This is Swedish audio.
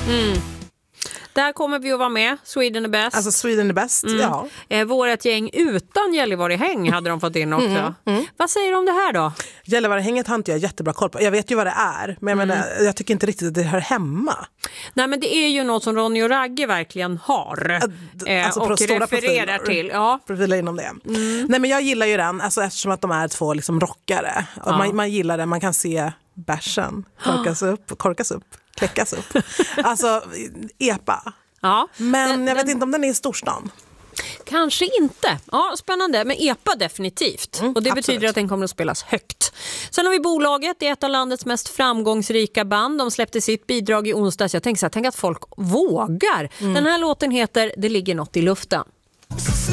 Där kommer vi att vara med. Sweden är bäst. Alltså Sweden är bäst, ja. Vårat gäng utan Gällivare-häng hade de fått in också. Vad säger du om det här då? Gällivare-hänget har inte jag jättebra koll på. Jag vet ju vad det är, men jag, menar, jag tycker inte riktigt att det hör hemma. Nej, men det är ju något som Ronny och Ragge verkligen har. Alltså och refererar till. Ja. Profiler inom det. Nej, men jag gillar ju den, alltså, eftersom att de är två liksom rockare. Och man gillar det, man kan se bärsen korkas upp, kläckas upp. Alltså, epa. Ja. Men jag vet inte om den är i storstan. Kanske inte. Ja, spännande. Men EPA definitivt. Och det betyder att den kommer att spelas högt. Sen har vi Bolaget. Det är ett av landets mest framgångsrika band. De släppte sitt bidrag i onsdags. Jag tänker att folk vågar. Den här låten heter Det ligger något i luften.